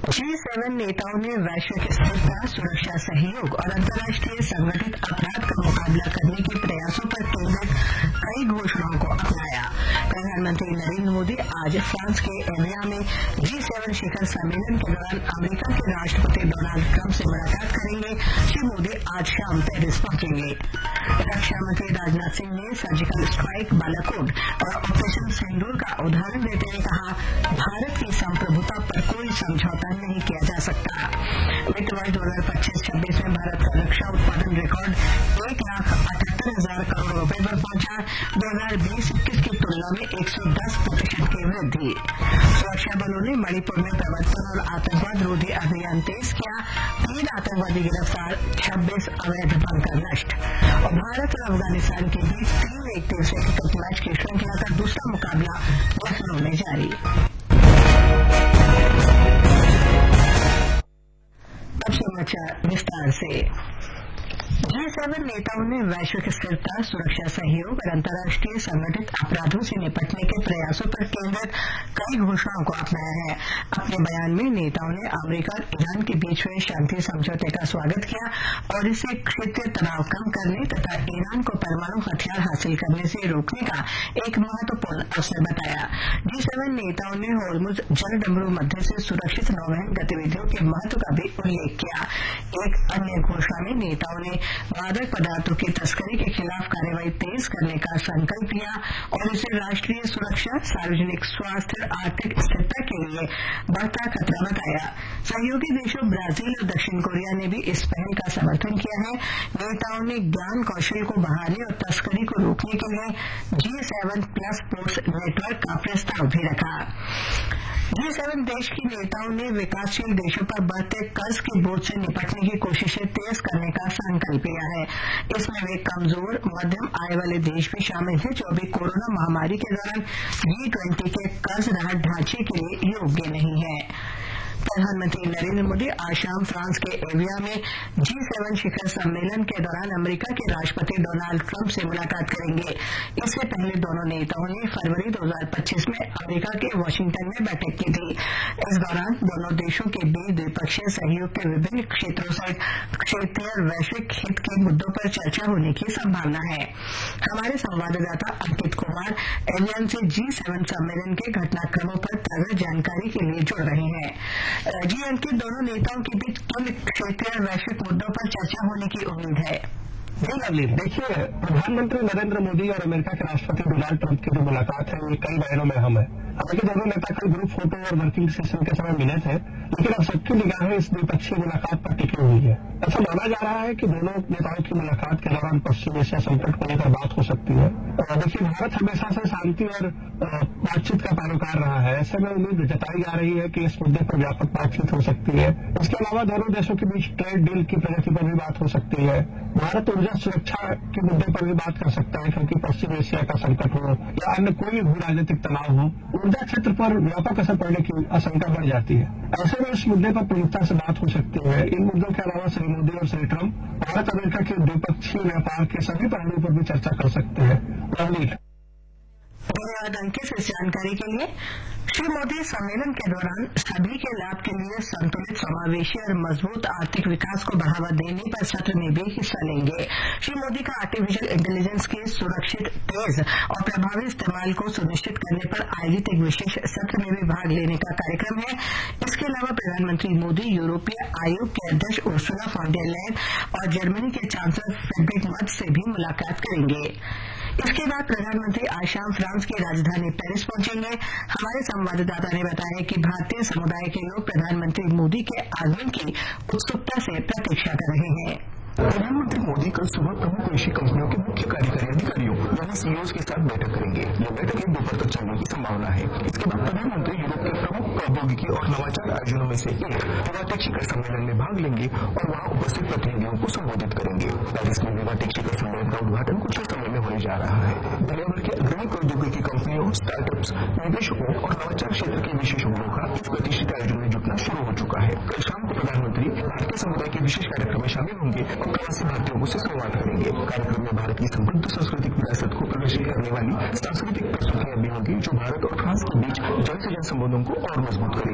G7 नेताओं ने वैश्विक स्थिरता, सुरक्षा सहयोग और अंतर्राष्ट्रीय संगठित अपराध का मुकाबला करने के प्रयासों पर केंद्रित कई घोषणाओं को अपनाया। प्रधानमंत्री नरेंद्र मोदी आज फ्रांस के एवियन में G7 शिखर सम्मेलन के दौरान अमेरिका के राष्ट्रपति डोनाल्ड ट्रंप से मुलाकात करेंगे। श्री मोदी आज शाम पेरिस पहुंचेंगे। रक्षा मंत्री राजनाथ सिंह ने सर्जिकल स्ट्राइक, बालाकोट और ऑपरेशन सिंदूर का उदाहरण देते हुए कहा, भारत की संप्रभुता पर कोई समझौता नहीं किया जा सकता। वित्त वर्ष 2025-26 में भारत का रक्षा उत्पादन रिकॉर्ड 1,78,000 करोड़ रुपए पर पहुंचा। 2020-21 की तुलना में 110% की वृद्धि। सुरक्षा बलों ने मणिपुर में प्रवर्तन और आतंकवाद रोधी अभियान तेज किया। 3 आतंकवादी गिरफ्तार, 26 अवैध बंकर नष्ट। और भारत और अफगानिस्तान के बीच 3 एकदिवसीय क्रिकेट मैच की श्रृंखला का दूसरा मुकाबला लखनऊ में जारी। अब समाचार विस्तार से। G7 नेताओं ने वैश्विक स्थिरता, सुरक्षा सहयोग और अंतर्राष्ट्रीय संगठित अपराधों से निपटने के प्रयासों पर केंद्रित कई घोषणाओं को अपनाया है। अपने बयान में नेताओं ने अमेरिका और ईरान के बीच हुए शांति समझौते का स्वागत किया और इसे क्षेत्रीय तनाव कम करने तथा ईरान को परमाणु हथियार हासिल करने से रोकने का एक महत्वपूर्ण अवसर बताया। G7 नेताओं ने होर्मुज जलडमरू मध्य से सुरक्षित नौवहन गतिविधियों के महत्व का भी उल्लेख किया। एक अन्य घोषणा में नेताओं ने मादक पदार्थों की तस्करी के खिलाफ कार्रवाई तेज करने का संकल्प लिया और इसे राष्ट्रीय सुरक्षा, सार्वजनिक स्वास्थ्य और आर्थिक स्थिरता के लिए बढ़ता खतरा बताया। सहयोगी देशों ब्राजील और दक्षिण कोरिया ने भी इस पहल का समर्थन किया है। नेताओं ने ज्ञान कौशल को बढ़ाने और तस्करी को रोकने के लिए G7 प्लस फोर्स नेटवर्क का प्रस्ताव भी रखा। G7 देश के नेताओं ने विकासशील देशों पर बढ़ते कर्ज के बोझ से निपटने की कोशिशें तेज करने का संकल्प लिया है। इसमें वे कमजोर मध्यम आय वाले देश भी शामिल हैं जो अभी कोरोना महामारी के दौरान G20 के कर्ज राहत ढांचे के लिए योग्य नहीं है। प्रधानमंत्री नरेंद्र मोदी आज शाम फ्रांस के एवियन में G7 शिखर सम्मेलन के दौरान अमेरिका के राष्ट्रपति डोनाल्ड ट्रंप से मुलाकात करेंगे। इससे पहले दोनों नेताओं ने फरवरी 2025 में अमेरिका के वाशिंगटन में बैठक की थी। इस दौरान दोनों देशों के बीच द्विपक्षीय सहयोग के विभिन्न क्षेत्रों सहित क्षेत्रीय और वैश्विक हित के मुद्दों पर चर्चा होने की संभावना है। हमारे संवाददाता अंकित कुमार एवियन से G7 सम्मेलन के घटनाक्रमों पर ताजा जानकारी के लिए जुड़ रहे हैं। जी अंकित, दोनों नेताओं के बीच किन क्षेत्रीय और वैश्विक मुद्दों पर चर्चा होने की उम्मीद है? जी लवली, देखिए, प्रधानमंत्री नरेंद्र मोदी और अमेरिका के राष्ट्रपति डोनाल्ड ट्रंप की जो मुलाकात है ये कई दायरों में अहम है। हालांकि दोनों नेता कल ग्रुप फोटो और वर्किंग सेशन के समय मिले थे, लेकिन अब सबकी निगाहें इस द्विपक्षीय मुलाकात पर टिकी हुई है। ऐसा माना जा रहा है कि दोनों नेताओं की मुलाकात के दौरान पश्चिम एशिया संकट को लेकर बात हो सकती है। देखिए, भारत हमेशा से शांति और बातचीत का पैरोकार रहा है। ऐसे में उम्मीद जताई जा रही है कि इस मुद्दे पर व्यापक बातचीत हो सकती है। इसके अलावा दोनों देशों के बीच ट्रेड डील की प्रगति पर भी बात हो सकती है। भारत ऊर्जा सुरक्षा के मुद्दे पर भी बात कर सकता है, क्योंकि पश्चिम एशिया का संकट हो या अन्य कोई भू राजनीतिक तनाव हो, ऊर्जा क्षेत्र पर व्यापक असर पड़ने की आशंका बढ़ जाती है। ऐसे में इस मुद्दे पर प्रमुखता से बात हो सकती है। इन मुद्दों के अलावा श्री मोदी और श्री ट्रंप भारत अमेरिका के द्विपक्षीय व्यापार के सभी पहलुओं पर भी चर्चा कर सकते हैं। धन्यवाद अंकित इस जानकारी के लिए। श्री मोदी सम्मेलन के दौरान सभी के लाभ के लिए संतुलित, समावेशी और मजबूत आर्थिक विकास को बढ़ावा देने पर सत्र में भी हिस्सा लेंगे। श्री मोदी का आर्टिफिशियल इंटेलिजेंस के सुरक्षित, तेज और प्रभावी इस्तेमाल को सुनिश्चित करने पर आयोजित एक विशेष सत्र में भी भाग लेने का कार्यक्रम है। इसके अलावा प्रधानमंत्री मोदी यूरोपीय आयोग के अध्यक्ष उर्सुला फॉन डर लायन और जर्मनी के चांसलर फ्रेडरिक मर्ज से भी मुलाकात करेंगे। इसके बाद प्रधानमंत्री आज शाम फ्रांस की राजधानी पेरिस पहुंचेंगे। हमारे संवाददाता ने बताया कि भारतीय समुदाय के लोग प्रधानमंत्री मोदी के आगमन की उत्सुकता से प्रतीक्षा कर रहे हैं। प्रधानमंत्री मोदी कल सुबह प्रमुख कृषि कंपनियों के मुख्य कार्यकारी अधिकारियों यानी सीईओ के साथ बैठक करेंगे। यह बैठक एक दोपहर तक चलने की संभावना है। इसके बाद प्रधानमंत्री यूरोप के प्रमुख प्रौद्योगिकी और नवाचार आयोजनों में से एक विवाटिक शिखर सम्मेलन में भाग लेंगे और वहां उपस्थित प्रतिनिधियों को संबोधित करेंगे। पेरिस में विवाटिक शिखर सम्मेलन का उद्घाटन कुछ ही समय में होने जा रहा है। दुनिया भर के अग्रणी प्रौद्योगिकी कंपनियों, स्टार्टअप्स, निवेशकों और नवाचार क्षेत्र के विशेषज्ञों का इस प्रतिष्ठित आयोजन में जुटना शुरू हो चुका है। कल शाम को प्रधानमंत्री भारतीय समुदाय के विशेष कार्यक्रम में शामिल होंगे और प्रवासी भारतीयों से संवाद करेंगे। कार्यक्रम में भारत की समृद्ध सांस्कृतिक विरासत को प्रदर्शित करने वाली सांस्कृतिक प्रस्तुतियां भी होंगी, जो भारत और फ्रांस के बीच जन से जन संबंधों को और मजबूत करेगी।